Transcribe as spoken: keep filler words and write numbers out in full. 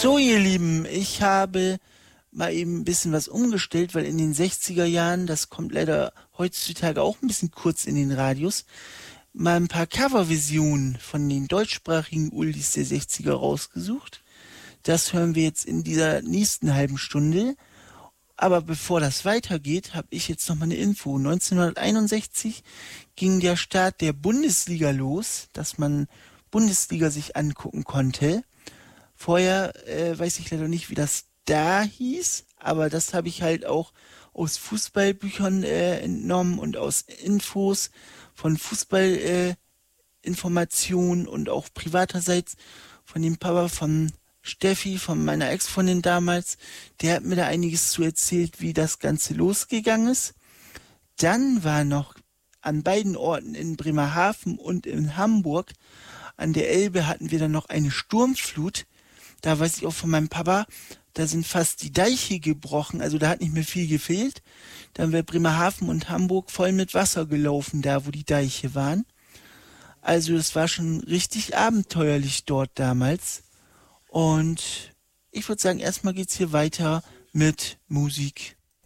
So, ihr Lieben, ich habe mal eben ein bisschen was umgestellt, weil in den sechziger Jahren, das kommt leider heutzutage auch ein bisschen kurz in den Radios, mal ein paar Coverversionen von den deutschsprachigen Oldies der sechziger rausgesucht. Das hören wir jetzt in dieser nächsten halben Stunde. Aber bevor das weitergeht, habe ich jetzt noch mal eine Info. neunzehnhunderteinundsechzig ging der Start der Bundesliga los, dass man Bundesliga sich angucken konnte. Vorher äh, weiß ich leider nicht, wie das da hieß, aber das habe ich halt auch aus Fußballbüchern äh, entnommen und aus Infos von Fußballinformationen äh, Informationen und auch privaterseits von dem Papa von Steffi, von meiner Ex-Freundin damals. Der hat mir da einiges zu erzählt, wie das Ganze losgegangen ist. Dann war noch an beiden Orten in Bremerhaven und in Hamburg an der Elbe hatten wir dann noch eine Sturmflut. Da weiß ich auch von meinem Papa, da sind fast die Deiche gebrochen, also da hat nicht mehr viel gefehlt. Dann wäre Bremerhaven und Hamburg voll mit Wasser gelaufen, da wo die Deiche waren. Also es war schon richtig abenteuerlich dort damals. Und ich würde sagen, erstmal geht's hier weiter mit Musik.